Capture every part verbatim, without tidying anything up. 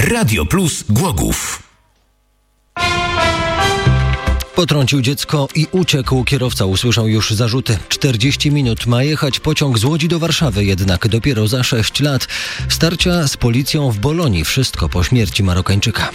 Radio Plus Głogów. Potrącił dziecko i uciekł. Kierowca usłyszał już zarzuty. czterdzieści minut ma jechać pociąg z Łodzi do Warszawy, jednak dopiero za sześć lat. Starcia z policją w Bolonii. Wszystko po śmierci Marokańczyka.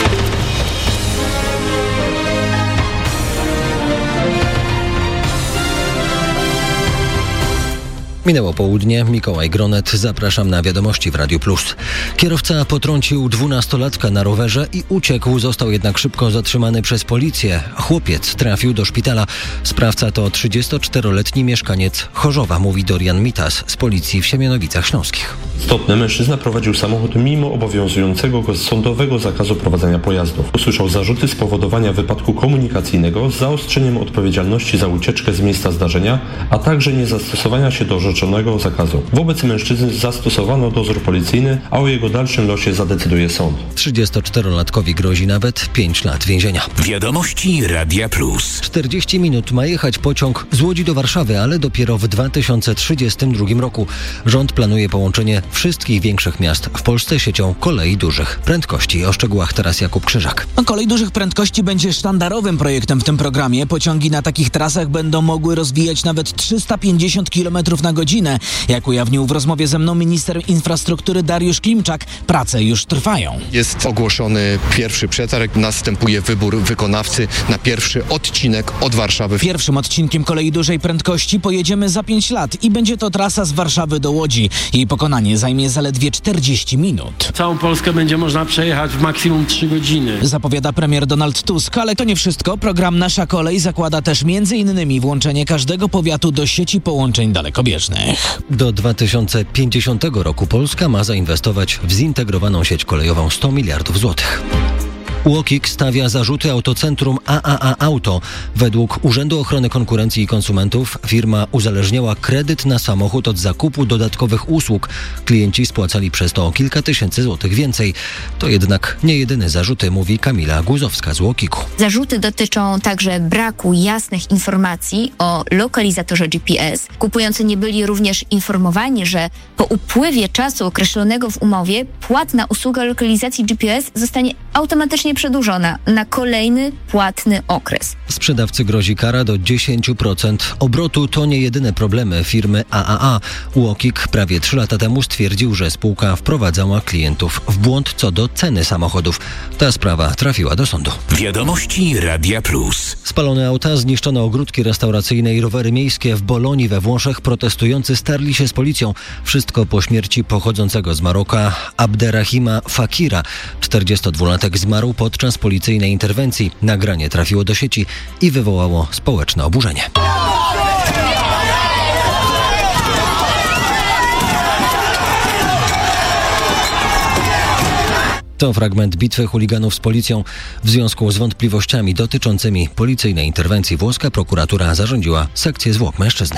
Minęło południe. Mikołaj Gronet. Zapraszam na wiadomości w Radiu Plus. Kierowca potrącił dwunastolatka na rowerze i uciekł. Został jednak szybko zatrzymany przez policję. Chłopiec trafił do szpitala. Sprawca to trzydziestoczteroletni mieszkaniec Chorzowa, mówi Dorian Mitas z policji w Siemianowicach Śląskich. Istotne, mężczyzna prowadził samochód mimo obowiązującego go sądowego zakazu prowadzenia pojazdów. Usłyszał zarzuty spowodowania wypadku komunikacyjnego z zaostrzeniem odpowiedzialności za ucieczkę z miejsca zdarzenia, a także niezastosowania się do orzeczonego zakazu. Wobec mężczyzny zastosowano dozór policyjny, a o jego dalszym losie zadecyduje sąd. trzydziestoczterolatkowi grozi nawet pięć lat więzienia. Wiadomości Radia Plus. czterdzieści minut ma jechać pociąg z Łodzi do Warszawy, ale dopiero w dwa tysiące trzydziestym drugim roku. Rząd planuje połączenie wszystkich większych miast w Polsce siecią kolei dużych prędkości. O szczegółach teraz Jakub Krzyżak. Kolej dużych prędkości będzie sztandarowym projektem w tym programie. Pociągi na takich trasach będą mogły rozwijać nawet trzysta pięćdziesiąt kilometrów na godzinę. Jak ujawnił w rozmowie ze mną minister infrastruktury Dariusz Klimczak, prace już trwają. Jest ogłoszony pierwszy przetarg, następuje wybór wykonawcy na pierwszy odcinek od Warszawy. Pierwszym odcinkiem kolei dużej prędkości pojedziemy za pięć lat i będzie to trasa z Warszawy do Łodzi. Jej pokonanie zajmie zaledwie czterdzieści minut. Całą Polskę będzie można przejechać w maksimum trzy godziny. Zapowiada premier Donald Tusk, ale to nie wszystko. Program Nasza Kolej zakłada też między innymi włączenie każdego powiatu do sieci połączeń dalekobieżnych. Do dwa tysiące pięćdziesiątego roku Polska ma zainwestować w zintegrowaną sieć kolejową sto miliardów złotych. UOKiK stawia zarzuty autocentrum A A A Auto. Według Urzędu Ochrony Konkurencji i Konsumentów firma uzależniała kredyt na samochód od zakupu dodatkowych usług. Klienci spłacali przez to o kilka tysięcy złotych więcej. To jednak nie jedyne zarzuty, mówi Kamila Guzowska z UOKiK-u. Zarzuty dotyczą także braku jasnych informacji o lokalizatorze G P S. Kupujący nie byli również informowani, że po upływie czasu określonego w umowie płatna usługa lokalizacji G P S zostanie automatycznie przedłużona na kolejny płatny okres. Sprzedawcy grozi kara do dziesięć procent obrotu. To nie jedyne problemy firmy A A A. UOKiK prawie trzy lata temu stwierdził, że spółka wprowadzała klientów w błąd co do ceny samochodów. Ta sprawa trafiła do sądu. Wiadomości Radia Plus. Spalone auta, zniszczone ogródki restauracyjne i rowery miejskie w Bolonii we Włoszech. Protestujący starli się z policją. Wszystko po śmierci pochodzącego z Maroka Abderrahima Fakira. czterdziestodwulatek zmarł podczas policyjnej interwencji. Nagranie trafiło do sieci i wywołało społeczne oburzenie. To fragment bitwy chuliganów z policją. W związku z wątpliwościami dotyczącymi policyjnej interwencji włoska prokuratura zarządziła sekcję zwłok mężczyzny.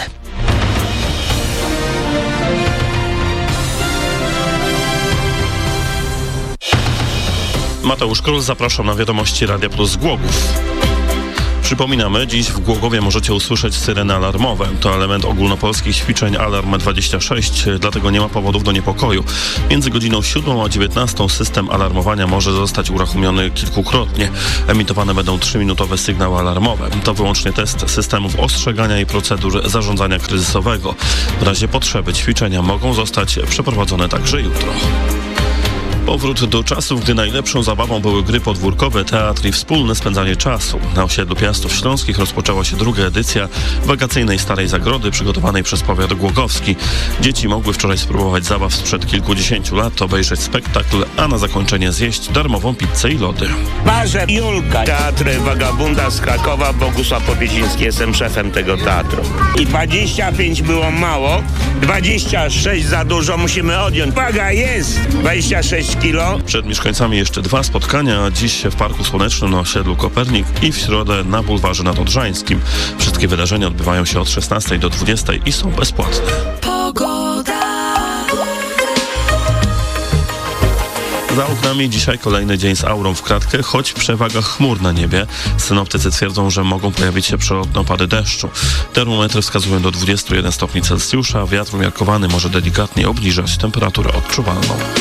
Mateusz Król, zapraszam na wiadomości Radia Plus z Głogów. Przypominamy, dziś w Głogowie możecie usłyszeć syreny alarmowe. To element ogólnopolskich ćwiczeń Alarm dwadzieścia sześć, dlatego nie ma powodów do niepokoju. Między godziną siódmą a dziewiętnastą system alarmowania może zostać uruchomiony kilkukrotnie. Emitowane będą trzyminutowe sygnały alarmowe. To wyłącznie test systemów ostrzegania i procedur zarządzania kryzysowego. W razie potrzeby ćwiczenia mogą zostać przeprowadzone także jutro. Powrót do czasów, gdy najlepszą zabawą były gry podwórkowe, teatr i wspólne spędzanie czasu. Na osiedlu Piastów Śląskich rozpoczęła się druga edycja wakacyjnej Starej Zagrody przygotowanej przez powiat głogowski. Dzieci mogły wczoraj spróbować zabaw sprzed kilkudziesięciu lat, obejrzeć spektakl, a na zakończenie zjeść darmową pizzę i lody. Marzę Julka, Teatr Wagabunda z Krakowa, Bogusław Popieziński, jestem szefem tego teatru. I dwadzieścia pięć było mało, dwadzieścia sześć za dużo, musimy odjąć. Waga jest dwadzieścia sześć kilo. Przed mieszkańcami jeszcze dwa spotkania. Dziś w Parku Słonecznym na osiedlu Kopernik i w środę na bulwarze nadodrzańskim. Wszystkie wydarzenia odbywają się od szesnastej do dwudziestej i są bezpłatne. Pogoda. Za oknami dzisiaj kolejny dzień z aurą w kratkę, choć przewaga chmur na niebie. Synoptycy twierdzą, że mogą pojawić się przelotne opady deszczu. Termometry wskazują do dwudziestu jeden stopni Celsjusza, a wiatr umiarkowany może delikatnie obniżać temperaturę odczuwalną.